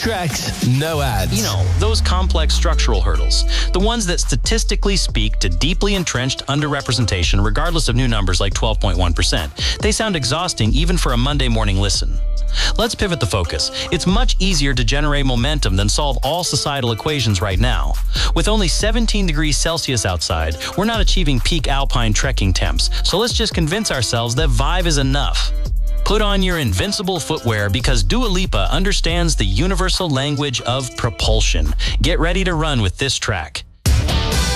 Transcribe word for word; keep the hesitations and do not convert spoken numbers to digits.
tracks, no ads. You know, those complex structural hurdles. The ones that statistically speak to deeply entrenched underrepresentation regardless of new numbers like twelve point one percent. They sound exhausting even for a Monday morning listen. Let's pivot the focus. It's much easier to generate momentum than solve all societal equations right now. With only seventeen degrees Celsius outside, we're not achieving peak alpine trekking temps, so let's just convince ourselves that Vive is enough. Put on your invincible footwear because Dua Lipa understands the universal language of propulsion. Get ready to run with this track.